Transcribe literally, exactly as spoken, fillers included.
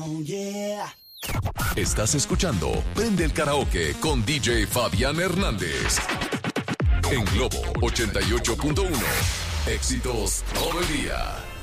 Oh, yeah. Estás escuchando Prende el Karaoke con D J Fabián Hernández. En Globo ochenta y ocho punto uno. Éxitos todo el día.